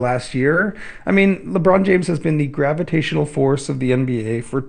last year. I mean, LeBron James has been the gravitational force of the NBA for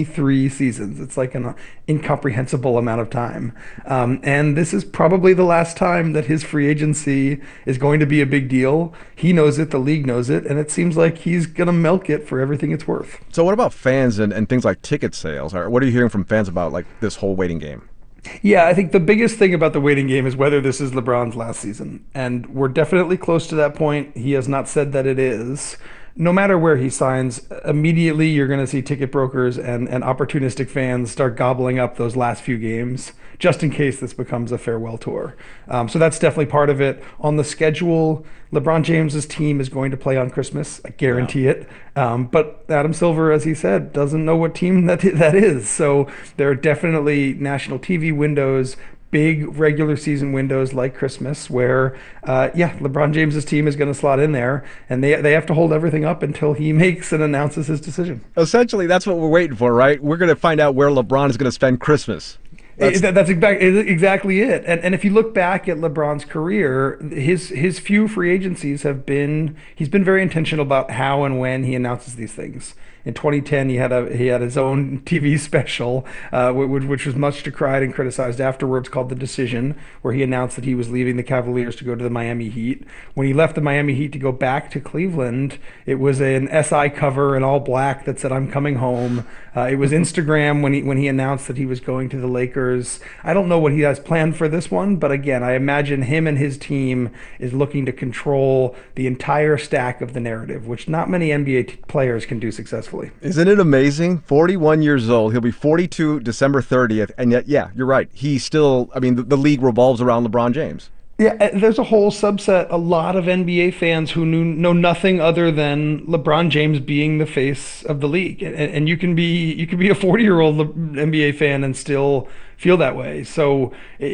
23 seasons. It's like an incomprehensible amount of time. And this is probably the last time that his free agency is going to be a big deal. He knows it, the league knows it, and it seems like he's going to milk it for everything it's worth. So what about fans and things like ticket sales? Or what are you hearing from fans about like this whole waiting game? Yeah, I think the biggest thing about the waiting game is whether this is LeBron's last season. And we're definitely close to that point. He has not said that it is. No matter where he signs, immediately you're going to see ticket brokers and opportunistic fans start gobbling up those last few games just in case this becomes a farewell tour. So that's definitely part of it. On the schedule, LeBron James's team is going to play on Christmas. I guarantee it. But Adam Silver, as he said, doesn't know what team that is. So there are definitely national TV windows, big regular season windows like Christmas where, LeBron James's team is going to slot in there, and they have to hold everything up until he makes and announces his decision. Essentially, that's what we're waiting for, right? We're going to find out where LeBron is going to spend Christmas. That's exactly it. And if you look back at LeBron's career, his few free agencies he's been very intentional about how and when he announces these things. In 2010, he had his own TV special, which was much decried and criticized afterwards, called The Decision, where he announced that he was leaving the Cavaliers to go to the Miami Heat. When he left the Miami Heat to go back to Cleveland, it was an SI cover in all black that said "I'm coming home." It was Instagram when he announced that he was going to the Lakers. I don't know what he has planned for this one, but again, I imagine him and his team is looking to control the entire stack of the narrative, which not many NBA players can do successfully. Isn't it amazing? 41 years old. He'll be 42 December 30th. And yet, yeah, you're right. He's still, I mean, the league revolves around LeBron James. Yeah, there's a whole subset, a lot of NBA fans who know nothing other than LeBron James being the face of the league, and you can be a 40-year-old NBA fan and still feel that way. So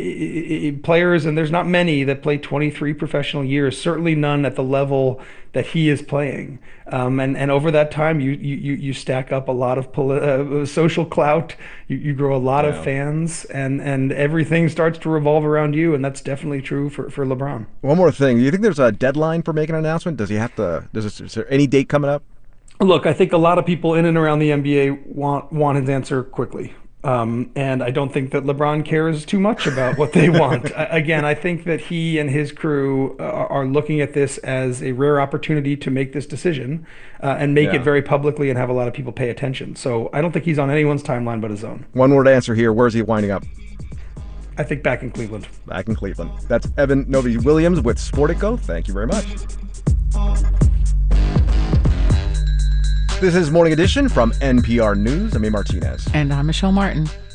players, and there's not many that play 23 professional years, certainly none at the level that he is playing. And over that time, you stack up a lot of social clout. You grow a lot of fans, and everything starts to revolve around you. And that's definitely true for LeBron. One more thing. Do you think there's a deadline for making an announcement? Does he have to, is there any date coming up? Look, I think a lot of people in and around the NBA want his answer quickly. And I don't think that LeBron cares too much about what they want. Again, I think that he and his crew are looking at this as a rare opportunity to make this decision and make it very publicly and have a lot of people pay attention. So I don't think he's on anyone's timeline but his own. One word answer here. Where's he winding up? I think back in Cleveland. Back in Cleveland. That's Evan Novi-Williams with Sportico. Thank you very much. This is Morning Edition from NPR News. I'm A. Martinez. And I'm Michelle Martin.